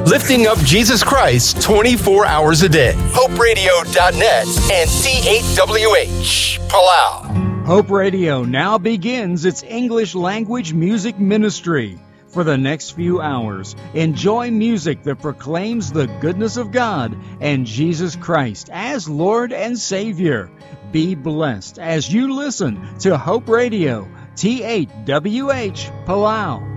Lifting up Jesus Christ 24 hours a day. HopeRadio.net and C8WH, Palau. Hope Radio now begins its English language music ministry. For the next few hours, enjoy music that proclaims the goodness of God and Jesus Christ as Lord and Savior. Be blessed as you listen to Hope Radio, T8WH, Palau.